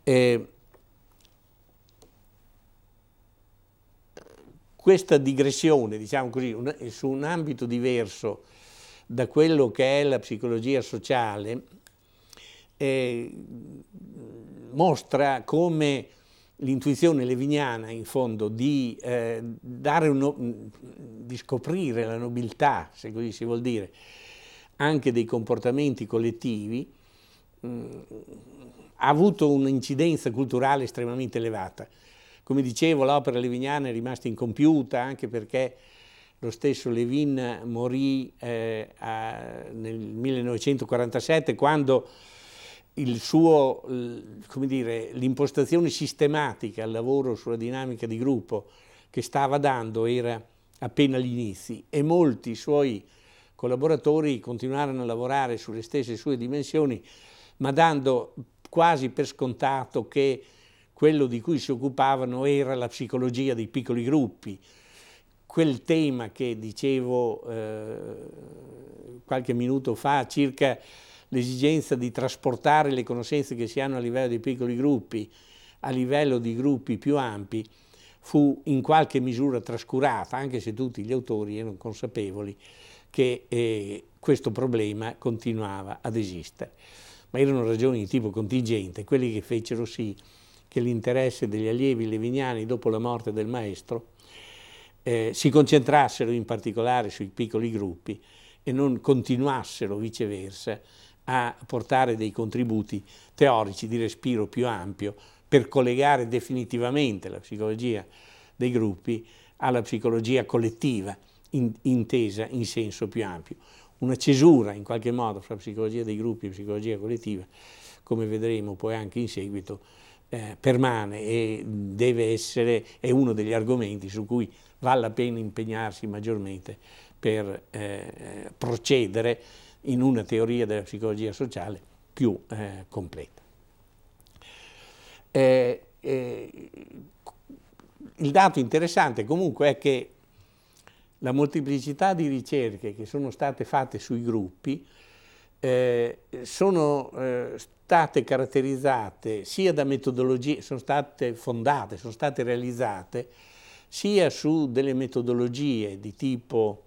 Eh, questa digressione, diciamo così, su un ambito diverso da quello che è la psicologia sociale, mostra come l'intuizione leviniana, in fondo, di scoprire la nobiltà, se così si vuol dire, anche dei comportamenti collettivi, ha avuto un'incidenza culturale estremamente elevata. Come dicevo, l'opera leviniana è rimasta incompiuta anche perché lo stesso Levin morì nel 1947, quando l'impostazione sistematica al lavoro sulla dinamica di gruppo che stava dando era appena agli inizi, e molti suoi collaboratori continuarono a lavorare sulle stesse sue dimensioni, ma dando quasi per scontato che quello di cui si occupavano era la psicologia dei piccoli gruppi, quel tema che dicevo qualche minuto fa circa l'esigenza di trasportare le conoscenze che si hanno a livello dei piccoli gruppi a livello di gruppi più ampi, fu in qualche misura trascurata, anche se tutti gli autori erano consapevoli che questo problema continuava ad esistere. Ma erano ragioni di tipo contingente, quelli che fecero sì che l'interesse degli allievi leviniani dopo la morte del maestro si concentrassero in particolare sui piccoli gruppi e non continuassero viceversa a portare dei contributi teorici di respiro più ampio per collegare definitivamente la psicologia dei gruppi alla psicologia collettiva intesa in senso più ampio. Una cesura in qualche modo fra psicologia dei gruppi e psicologia collettiva, come vedremo poi anche in seguito, permane e è uno degli argomenti su cui vale la pena impegnarsi maggiormente per procedere in una teoria della psicologia sociale più completa. Il dato interessante comunque è che la molteplicità di ricerche che sono state fatte sui gruppi sono state caratterizzate sia da metodologie, sono state fondate, sono state realizzate sia su delle metodologie di tipo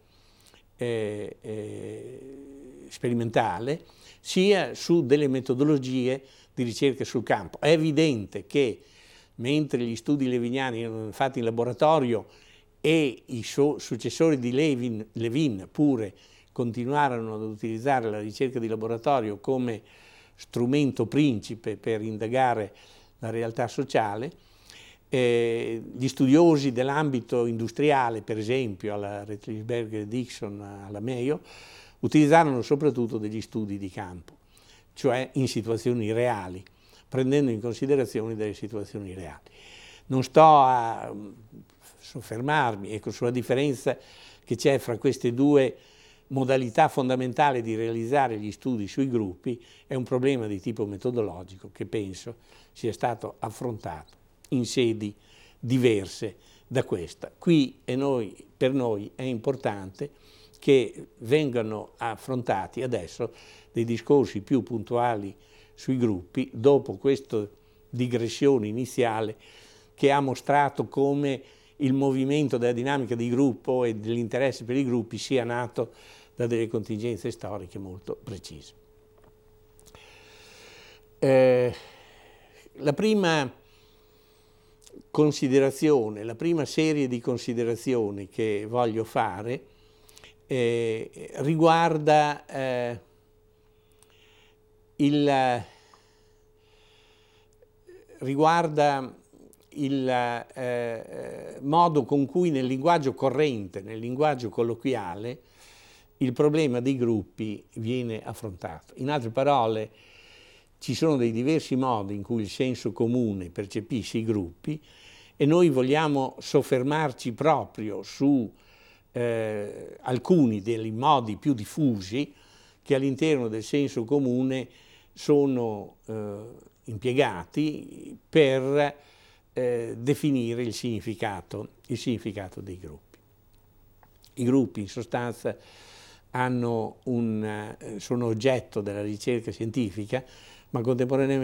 sperimentale, sia su delle metodologie di ricerca sul campo. È evidente che mentre gli studi leviniani erano fatti in laboratorio e i successori di Levin pure continuarono ad utilizzare la ricerca di laboratorio come strumento principe per indagare la realtà sociale, gli studiosi dell'ambito industriale, per esempio alla Rettlisberger e Dixon, alla Mayo, utilizzarono soprattutto degli studi di campo, cioè in situazioni reali, prendendo in considerazione delle situazioni reali. Non sto a soffermarmi sulla differenza che c'è fra queste due modalità fondamentali di realizzare gli studi sui gruppi. È un problema di tipo metodologico che penso sia stato affrontato in sedi diverse da questa. Qui per noi è importante che vengano affrontati adesso dei discorsi più puntuali sui gruppi, dopo questa digressione iniziale che ha mostrato come il movimento della dinamica di gruppo e dell'interesse per i gruppi sia nato da delle contingenze storiche molto precise. La prima considerazione, la prima serie di considerazioni che voglio fare riguarda il modo con cui nel linguaggio corrente, nel linguaggio colloquiale, il problema dei gruppi viene affrontato. In altre parole, ci sono dei diversi modi in cui il senso comune percepisce i gruppi e noi vogliamo soffermarci proprio su alcuni dei modi più diffusi che all'interno del senso comune sono impiegati per definire il significato dei gruppi. I gruppi in sostanza sono oggetto della ricerca scientifica, ma contemporaneamente